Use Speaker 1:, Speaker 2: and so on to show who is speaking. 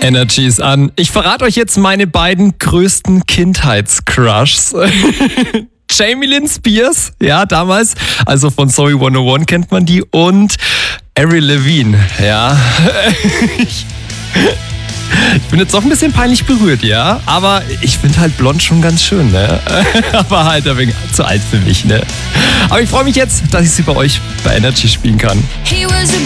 Speaker 1: Energy ist an. Ich verrate euch jetzt meine beiden größten Kindheitscrushs. Jamie Lynn Spears, ja, damals, also von Zoe 101 kennt man die, und Avril Lavigne, ja. Ich bin jetzt auch ein bisschen peinlich berührt, ja, aber ich finde halt blond schon ganz schön, ne? Aber halt ein wenig zu alt für mich, ne? Aber ich freue mich jetzt, dass ich sie bei euch bei Energy spielen kann.